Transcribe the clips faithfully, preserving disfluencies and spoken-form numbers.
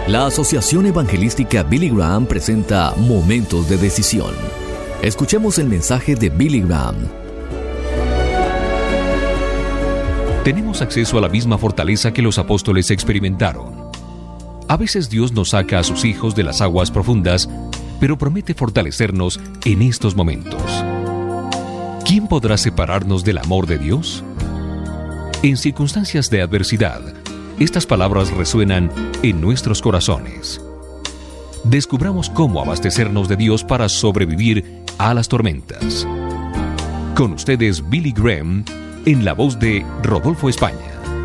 La Asociación Evangelística Billy Graham presenta Momentos de Decisión. Escuchemos el mensaje de Billy Graham. Tenemos acceso a la misma fortaleza que los apóstoles experimentaron. A veces Dios nos saca a sus hijos de las aguas profundas, pero promete fortalecernos en estos momentos. ¿Quién podrá separarnos del amor de Dios? En circunstancias de adversidad, estas palabras resuenan en nuestros corazones. Descubramos cómo abastecernos de Dios para sobrevivir a las tormentas. Con ustedes, Billy Graham, en la voz de Rodolfo España.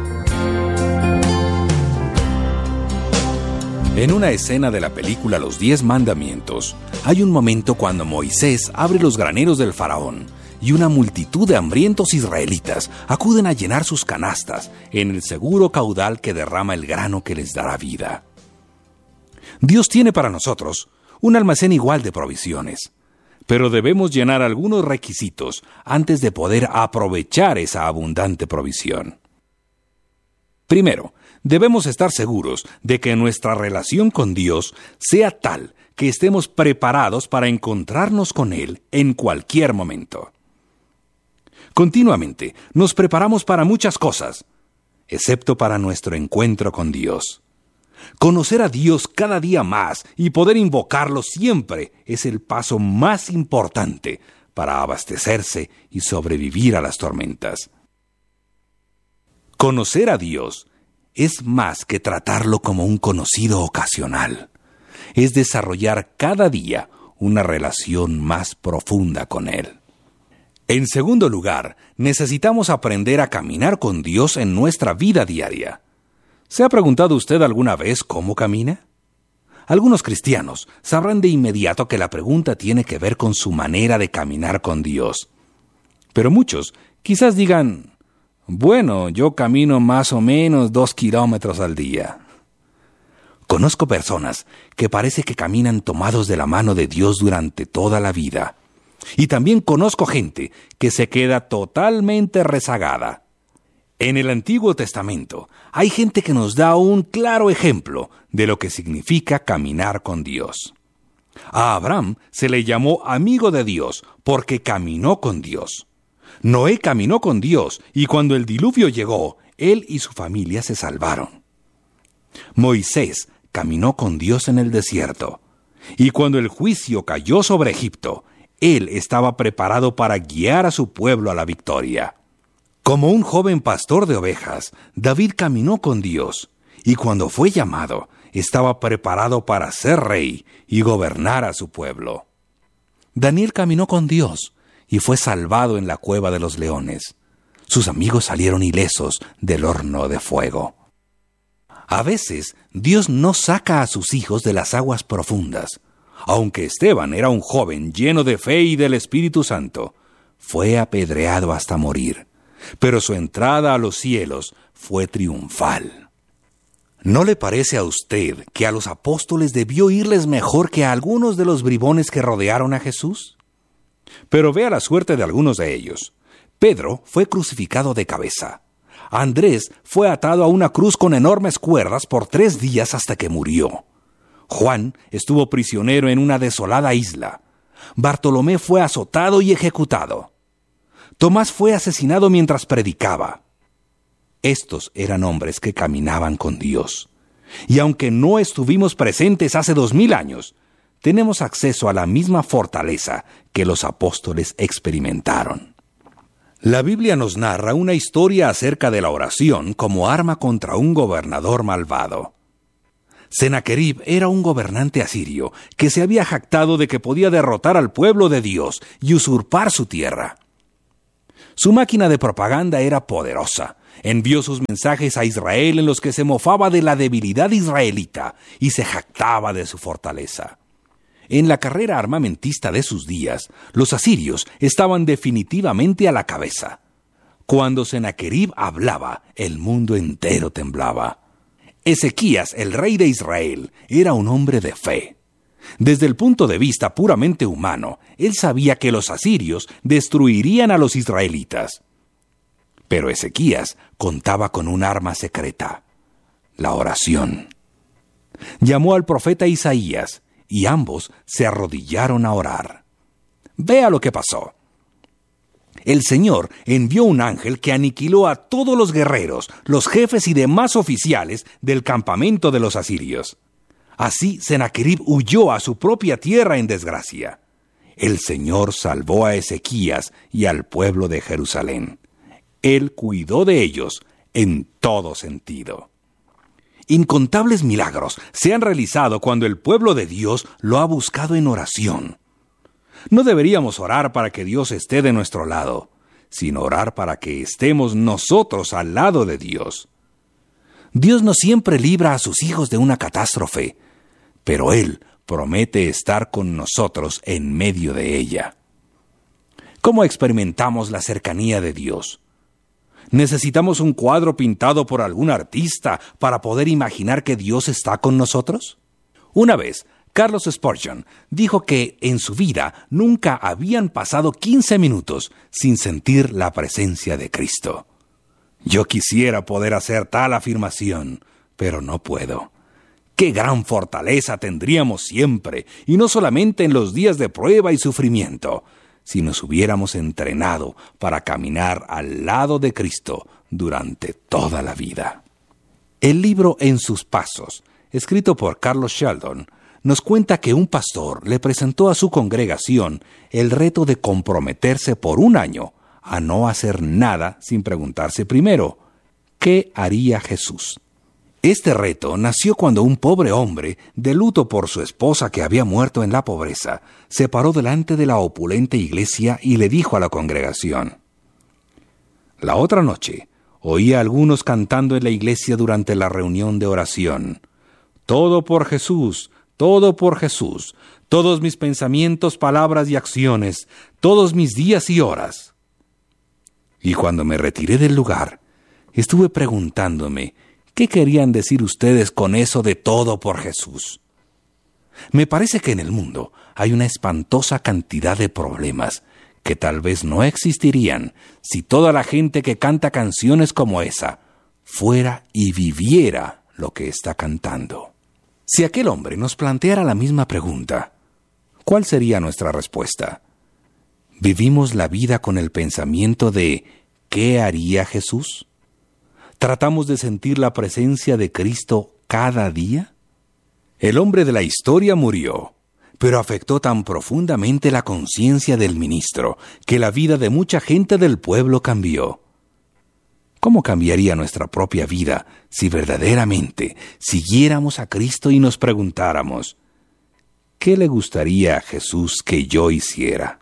En una escena de la película Los Diez Mandamientos, hay un momento cuando Moisés abre los graneros del faraón y una multitud de hambrientos israelitas acuden a llenar sus canastas en el seguro caudal que derrama el grano que les dará vida. Dios tiene para nosotros un almacén igual de provisiones, pero debemos llenar algunos requisitos antes de poder aprovechar esa abundante provisión. Primero, debemos estar seguros de que nuestra relación con Dios sea tal que estemos preparados para encontrarnos con Él en cualquier momento. Continuamente nos preparamos para muchas cosas, excepto para nuestro encuentro con Dios. Conocer a Dios cada día más y poder invocarlo siempre es el paso más importante para abastecerse y sobrevivir a las tormentas. Conocer a Dios es más que tratarlo como un conocido ocasional. Es desarrollar cada día una relación más profunda con Él. En segundo lugar, necesitamos aprender a caminar con Dios en nuestra vida diaria. ¿Se ha preguntado usted alguna vez cómo camina? Algunos cristianos sabrán de inmediato que la pregunta tiene que ver con su manera de caminar con Dios. Pero muchos quizás digan, bueno, yo camino más o menos dos kilómetros al día. Conozco personas que parece que caminan tomados de la mano de Dios durante toda la vida. Y también conozco gente que se queda totalmente rezagada. En el Antiguo Testamento hay gente que nos da un claro ejemplo de lo que significa caminar con Dios. A Abraham se le llamó amigo de Dios porque caminó con Dios. Noé caminó con Dios y cuando el diluvio llegó, él y su familia se salvaron. Moisés caminó con Dios en el desierto. Y cuando el juicio cayó sobre Egipto, él estaba preparado para guiar a su pueblo a la victoria. Como un joven pastor de ovejas, David caminó con Dios, y cuando fue llamado, estaba preparado para ser rey y gobernar a su pueblo. Daniel caminó con Dios, y fue salvado en la cueva de los leones. Sus amigos salieron ilesos del horno de fuego. A veces, Dios no saca a sus hijos de las aguas profundas. Aunque Esteban era un joven lleno de fe y del Espíritu Santo, fue apedreado hasta morir, pero su entrada a los cielos fue triunfal. ¿No le parece a usted que a los apóstoles debió irles mejor que a algunos de los bribones que rodearon a Jesús? Pero vea la suerte de algunos de ellos. Pedro fue crucificado de cabeza. Andrés fue atado a una cruz con enormes cuerdas por tres días hasta que murió. Juan estuvo prisionero en una desolada isla. Bartolomé fue azotado y ejecutado. Tomás fue asesinado mientras predicaba. Estos eran hombres que caminaban con Dios. Y aunque no estuvimos presentes hace dos mil años, tenemos acceso a la misma fortaleza que los apóstoles experimentaron. La Biblia nos narra una historia acerca de la oración como arma contra un gobernador malvado. Senaquerib era un gobernante asirio que se había jactado de que podía derrotar al pueblo de Dios y usurpar su tierra. Su máquina de propaganda era poderosa. Envió sus mensajes a Israel en los que se mofaba de la debilidad israelita y se jactaba de su fortaleza. En la carrera armamentista de sus días, los asirios estaban definitivamente a la cabeza. Cuando Senaquerib hablaba, el mundo entero temblaba. Ezequías, el rey de Israel, era un hombre de fe. Desde el punto de vista puramente humano, él sabía que los asirios destruirían a los israelitas. Pero Ezequías contaba con un arma secreta, la oración. Llamó al profeta Isaías, y ambos se arrodillaron a orar. Vea lo que pasó. El Señor envió un ángel que aniquiló a todos los guerreros, los jefes y demás oficiales del campamento de los asirios. Así Sennacherib huyó a su propia tierra en desgracia. El Señor salvó a Ezequías y al pueblo de Jerusalén. Él cuidó de ellos en todo sentido. Incontables milagros se han realizado cuando el pueblo de Dios lo ha buscado en oración. No deberíamos orar para que Dios esté de nuestro lado, sino orar para que estemos nosotros al lado de Dios. Dios no siempre libra a sus hijos de una catástrofe, pero Él promete estar con nosotros en medio de ella. ¿Cómo experimentamos la cercanía de Dios? ¿Necesitamos un cuadro pintado por algún artista para poder imaginar que Dios está con nosotros? Una vez, Carlos Spurgeon dijo que en su vida nunca habían pasado quince minutos sin sentir la presencia de Cristo. Yo quisiera poder hacer tal afirmación, pero no puedo. ¡Qué gran fortaleza tendríamos siempre, y no solamente en los días de prueba y sufrimiento, si nos hubiéramos entrenado para caminar al lado de Cristo durante toda la vida! El libro En sus pasos, escrito por Carlos Sheldon, nos cuenta que un pastor le presentó a su congregación el reto de comprometerse por un año a no hacer nada sin preguntarse primero, ¿qué haría Jesús? Este reto nació cuando un pobre hombre, de luto por su esposa que había muerto en la pobreza, se paró delante de la opulenta iglesia y le dijo a la congregación: La otra noche, oí a algunos cantando en la iglesia durante la reunión de oración: Todo por Jesús, todo por Jesús, todos mis pensamientos, palabras y acciones, todos mis días y horas. Y cuando me retiré del lugar, estuve preguntándome, ¿qué querían decir ustedes con eso de todo por Jesús? Me parece que en el mundo hay una espantosa cantidad de problemas que tal vez no existirían si toda la gente que canta canciones como esa fuera y viviera lo que está cantando. Si aquel hombre nos planteara la misma pregunta, ¿cuál sería nuestra respuesta? ¿Vivimos la vida con el pensamiento de ¿qué haría Jesús? ¿Tratamos de sentir la presencia de Cristo cada día? El hombre de la historia murió, pero afectó tan profundamente la conciencia del ministro que la vida de mucha gente del pueblo cambió. ¿Cómo cambiaría nuestra propia vida si verdaderamente siguiéramos a Cristo y nos preguntáramos, ¿qué le gustaría a Jesús que yo hiciera?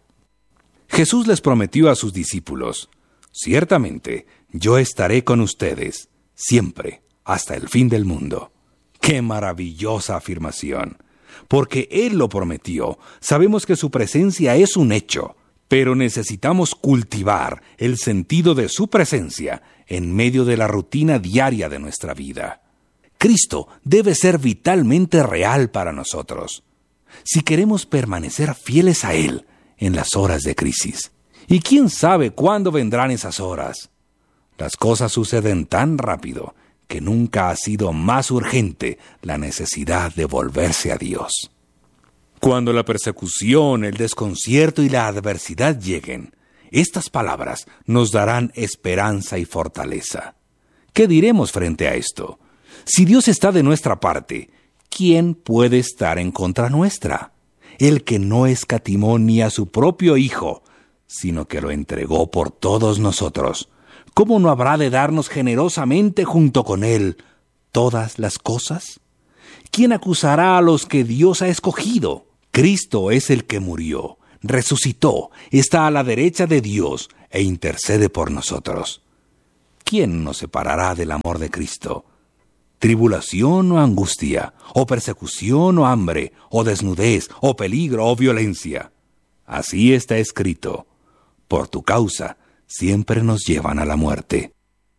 Jesús les prometió a sus discípulos, ciertamente, yo estaré con ustedes, siempre, hasta el fin del mundo. ¡Qué maravillosa afirmación! Porque Él lo prometió, sabemos que su presencia es un hecho, pero necesitamos cultivar el sentido de su presencia en medio de la rutina diaria de nuestra vida. Cristo debe ser vitalmente real para nosotros, si queremos permanecer fieles a Él en las horas de crisis. Y quién sabe cuándo vendrán esas horas. Las cosas suceden tan rápido que nunca ha sido más urgente la necesidad de volverse a Dios. Cuando la persecución, el desconcierto y la adversidad lleguen, estas palabras nos darán esperanza y fortaleza. ¿Qué diremos frente a esto? Si Dios está de nuestra parte, ¿quién puede estar en contra nuestra? El que no escatimó ni a su propio Hijo, sino que lo entregó por todos nosotros, ¿cómo no habrá de darnos generosamente junto con Él todas las cosas? ¿Quién acusará a los que Dios ha escogido? Cristo es el que murió, resucitó, está a la derecha de Dios e intercede por nosotros. ¿Quién nos separará del amor de Cristo? ¿Tribulación o angustia, o persecución o hambre, o desnudez, o peligro o violencia? Así está escrito: por tu causa siempre nos llevan a la muerte.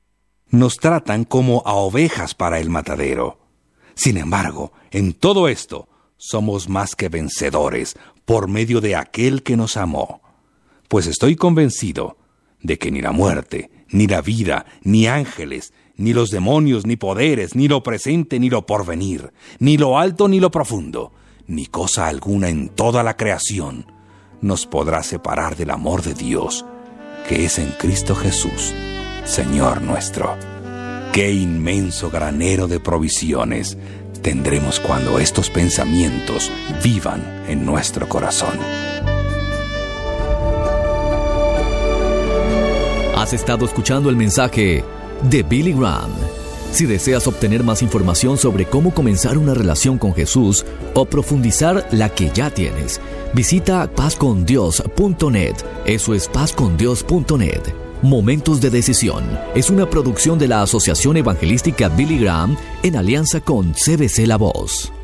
Nos tratan como a ovejas para el matadero. Sin embargo, en todo esto, somos más que vencedores por medio de aquel que nos amó. Pues estoy convencido de que ni la muerte, ni la vida, ni ángeles, ni los demonios, ni poderes, ni lo presente, ni lo porvenir, ni lo alto, ni lo profundo, ni cosa alguna en toda la creación nos podrá separar del amor de Dios, que es en Cristo Jesús, Señor nuestro. Qué inmenso granero de provisiones tendremos cuando estos pensamientos vivan en nuestro corazón. Has estado escuchando el mensaje de Billy Graham. Si deseas obtener más información sobre cómo comenzar una relación con Jesús o profundizar la que ya tienes, visita paz con dios punto net. Eso es paz con dios punto net. Momentos de Decisión es una producción de la Asociación Evangelística Billy Graham en alianza con C B C La Voz.